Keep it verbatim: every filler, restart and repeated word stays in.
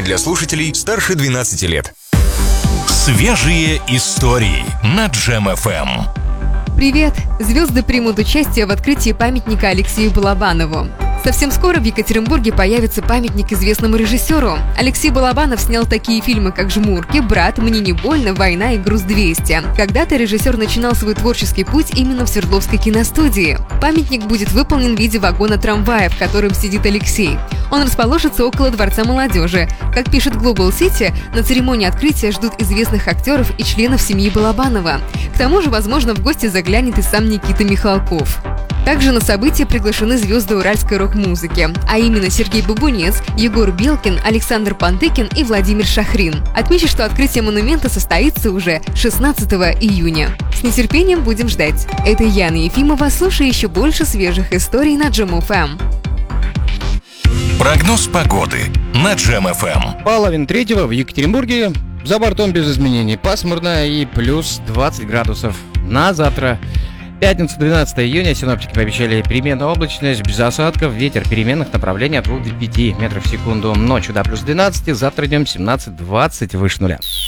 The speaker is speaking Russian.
для слушателей старше двенадцати лет. Свежие истории на Джем эф эм. Привет! Звезды примут участие в открытии памятника Алексею Балабанову. Совсем скоро в Екатеринбурге появится памятник известному режиссеру. Алексей Балабанов снял такие фильмы, как «Жмурки», «Брат», «Мне не больно», «Война» и «Груз двести». Когда-то режиссер начинал свой творческий путь именно в Свердловской киностудии. Памятник будет выполнен в виде вагона-трамвая, в котором сидит Алексей. Он расположится около Дворца молодежи. Как пишет Global City, на церемонии открытия ждут известных актеров и членов семьи Балабанова. К тому же, возможно, в гости заглянет и сам Никита Михалков. Также на событие приглашены звезды уральской рок-музыки, а именно Сергей Бабунец, Егор Белкин, Александр Пантыкин и Владимир Шахрин. Отмечу, что открытие монумента состоится уже шестнадцатого июня. С нетерпением будем ждать. Это Яна Ефимова. Слушай еще больше свежих историй на Джем эф эм. Прогноз погоды на Джем эф эм. Половина третьего в Екатеринбурге. За бортом без изменений. Пасмурно и плюс двадцать градусов. На завтра. Пятница, двенадцатого июня. Синоптики пообещали переменную облачность, без осадков, ветер переменных направлений от двух до пяти метров в секунду. Ночью до плюс двенадцати, завтра днем семнадцать-двадцать выше нуля.